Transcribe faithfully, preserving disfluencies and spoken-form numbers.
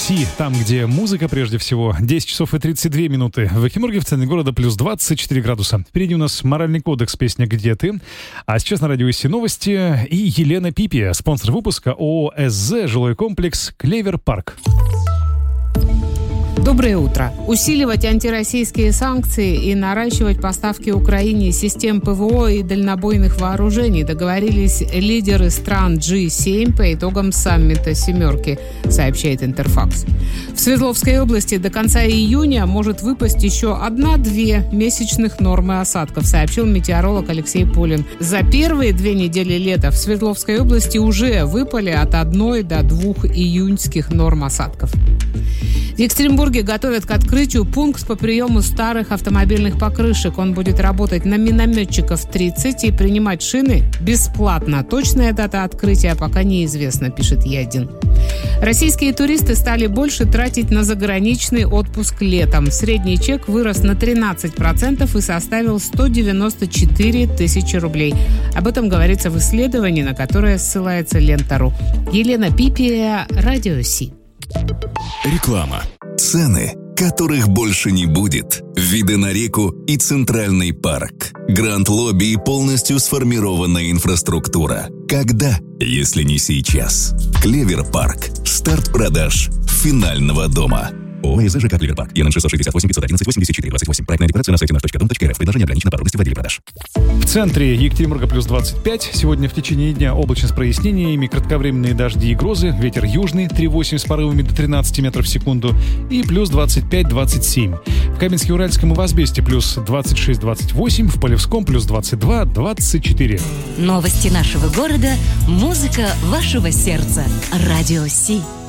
Си, там, где музыка прежде всего. десять часов и тридцать две минуты. В Экимурге, в центре города, плюс двадцать четыре градуса. Впереди у нас «Моральный кодекс», песня «Где ты?». А сейчас на радио Си новости и Елена Пипи, спонсор выпуска ООО эс зэ, жилой комплекс «Клевер Парк». Доброе утро. Усиливать антироссийские санкции и наращивать поставки Украине систем ПВО и дальнобойных вооружений договорились лидеры стран джи семь по итогам саммита «семерки», сообщает Интерфакс. В Свердловской области до конца июня может выпасть еще одна-две месячных нормы осадков, сообщил метеоролог Алексей Полин. За первые две недели лета в Свердловской области уже выпали от одной до двух июньских норм осадков. В Екатеринбурге готовят к открытию пункт по приему старых автомобильных покрышек. Он будет работать на минометчиков тридцать и принимать шины бесплатно. Точная дата открытия пока неизвестна, пишет Е один. Российские туристы стали больше тратить на заграничный отпуск летом. Средний чек вырос на тринадцать процентов и составил сто девяносто четыре тысячи рублей. Об этом говорится в исследовании, на которое ссылается Лента.ру. Елена Пипи, Радио Си. Реклама. Цены, которых больше не будет. Виды на реку и Центральный парк. Гранд-лобби и полностью сформированная инфраструктура. Когда, если не сейчас? Клевер Парк. Старт продаж финального дома. ООО «эс зэ ЖК Клевер Парк». ЕН шестьсот шестьдесят восемь пятьсот одиннадцать восемьдесят четыре двадцать восемь. Проектная декларация на сайте наш точка дом точка эр эф. Предложение ограничено по трудности в отделе продаж. В центре Екатеринбурга плюс двадцать пять. Сегодня в течение дня облачно с прояснениями, кратковременные дожди и грозы. Ветер южный три восемь с порывами до тринадцать метров в секунду. И плюс двадцать пять двадцать семь. В Каменске-Уральском и в Асбесте плюс двадцать шесть двадцать восемь. В Полевском плюс двадцать два двадцать четыре. Новости нашего города. Музыка вашего сердца. Радио Си.